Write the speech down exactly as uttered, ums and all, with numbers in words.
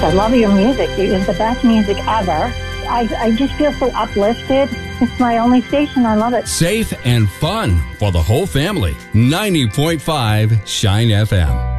I love your music. It's the best music ever. I, I just feel so uplifted. It's my only station. I love it. Safe and fun for the whole family. ninety point five Shine F M.